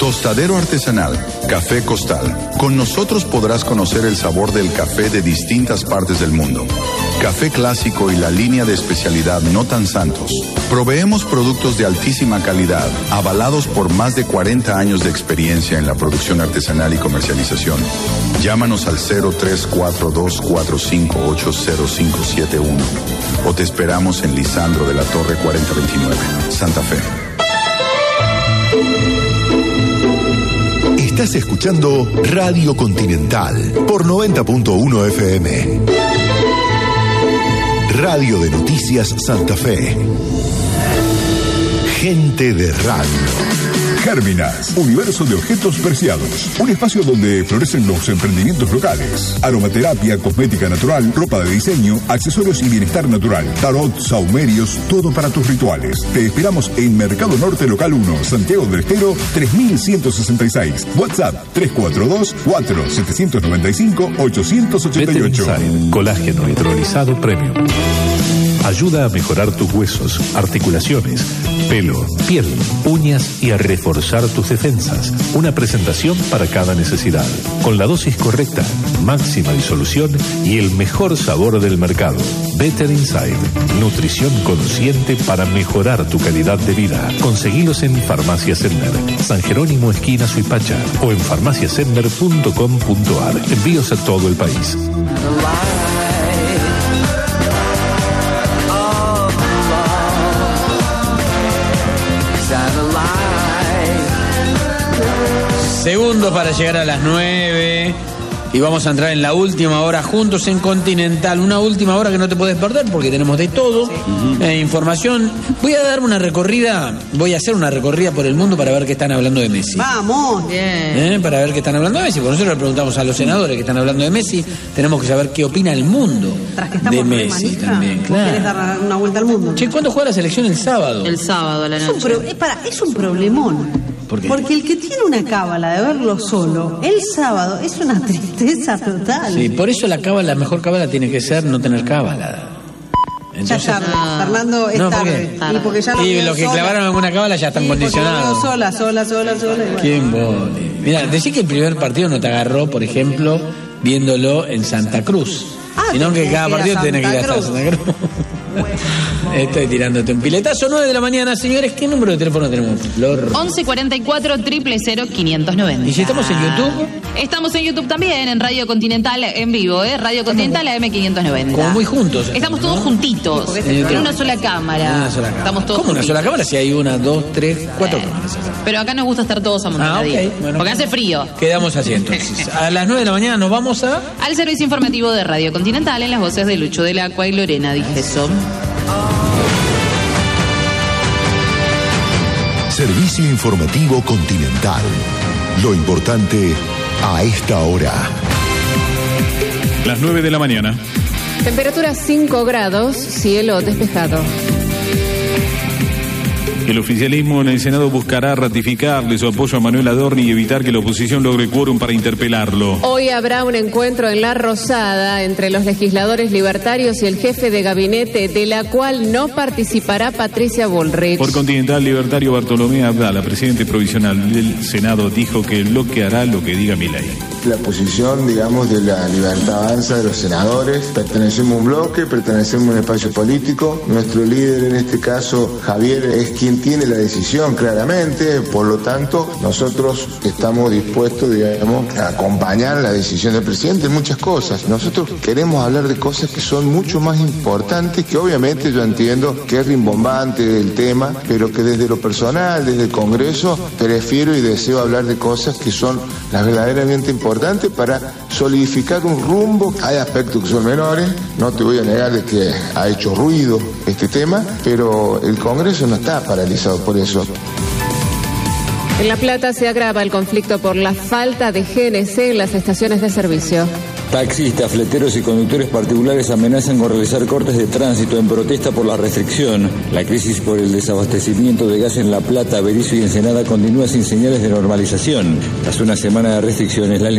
Tostadero artesanal, Café Costal. Con nosotros podrás conocer el sabor del café de distintas partes del mundo. Café clásico y la línea de especialidad No Tan Santos. Proveemos productos de altísima calidad, avalados por más de 40 años de experiencia en la producción artesanal y comercialización. Llámanos al 034245800571 o te esperamos en Lisandro de la Torre 4029, Santa Fe. Estás escuchando Radio Continental por 90.1 FM. Radio de Noticias Santa Fe. Gente de radio. Gérminas, universo de objetos preciados. Un espacio donde florecen los emprendimientos locales. Aromaterapia, cosmética natural, ropa de diseño, accesorios y bienestar natural. Tarot, saumerios, todo para tus rituales. Te esperamos en Mercado Norte Local 1, Santiago del Estero, 3166. WhatsApp 342-4795-888. Colágeno hidrolizado premium. Ayuda a mejorar tus huesos, articulaciones, pelo, piel, uñas y a reforzar tus defensas. Una presentación para cada necesidad. Con la dosis correcta, máxima disolución y el mejor sabor del mercado. Better Inside. Nutrición consciente para mejorar tu calidad de vida. Conseguilos en Farmacia Sender, San Jerónimo esquina Suipacha o en farmaciasender.com.ar. Envíos a todo el país. Segundos para llegar a las 9 y vamos a entrar en la última hora juntos en Continental. Una última hora que no te puedes perder porque tenemos de todo. Información. Voy a hacer una recorrida por el mundo para ver qué están hablando de Messi. Vamos, bien. Para ver qué están hablando de Messi. Porque nosotros le preguntamos a los senadores que están hablando de Messi. Tenemos que saber qué opina el mundo de Messi también. Claro. ¿Quieres dar una vuelta al mundo? Che, ¿cuándo juega la selección? El sábado. El sábado a la noche. Es un problemón. ¿Por qué? Porque el que tiene una cábala de verlo solo el sábado es una tristeza total. Sí, por eso la mejor cábala tiene que ser no tener cábala. Entonces, ya es tarde, Fernando, es tarde. Y porque ya los que clavaron en una cábala ya están condicionados. Sola. ¿Quién vos? Mira, decí que el primer partido no te agarró, por ejemplo, viéndolo en Santa Cruz. Sino que cada partido tiene que ir hasta Santa Cruz. Estoy tirándote un piletazo. 9 de la mañana, señores. ¿Qué número de teléfono tenemos, Flor? 1144 000 590. ¿Y si estamos en YouTube? Estamos en YouTube también, en Radio Continental en vivo, Radio Continental AM590. Como muy juntos. Estamos todos juntitos, en una sola cámara. Estamos todos ¿Cómo juntitos? una sola cámara? Si hay 1, 2, 3, 4 cámaras. Pero acá nos gusta estar todos amontonaditos. Bueno, porque hace frío. Quedamos así entonces. A las 9 de la mañana nos vamos al servicio informativo de Radio Continental en las voces de Lucho del Acua y Lorena Dijeso. Servicio informativo Continental. Lo importante a esta hora. Las 9 de la mañana. Temperatura 5 grados, cielo despejado. El oficialismo en el Senado buscará ratificarle su apoyo a Manuel Adorni y evitar que la oposición logre quórum para interpelarlo. Hoy habrá un encuentro en La Rosada entre los legisladores libertarios y el jefe de gabinete, de la cual no participará Patricia Bullrich. Por Continental Libertario, Bartolomé Abdala, presidente provisional del Senado, dijo que bloqueará lo que diga Milei. La posición, digamos, de la Libertad Avanza de los senadores. Pertenecemos a un bloque, pertenecemos a un espacio político. Nuestro líder, en este caso, Javier, es quien tiene la decisión claramente. Por lo tanto, nosotros estamos dispuestos, digamos, a acompañar la decisión del presidente en muchas cosas. Nosotros queremos hablar de cosas que son mucho más importantes, que obviamente yo entiendo que es rimbombante el tema, pero que desde lo personal, desde el Congreso, prefiero y deseo hablar de cosas que son las verdaderamente importantes para solidificar un rumbo. Hay aspectos que son menores, no te voy a negar de que ha hecho ruido este tema, pero el Congreso no está paralizado por eso. En La Plata se agrava el conflicto por la falta de GNC en las estaciones de servicio. Taxistas, fleteros y conductores particulares amenazan con realizar cortes de tránsito en protesta por la restricción. La crisis por el desabastecimiento de gas en La Plata, Berisso y Ensenada continúa sin señales de normalización. Tras una semana de restricciones, la